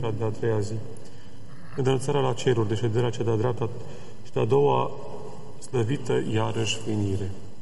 cea de-a treia zi. Înălțarea la ceruri, de șederea cea de-a dreapta și de-a doua slăvită iarăși venire.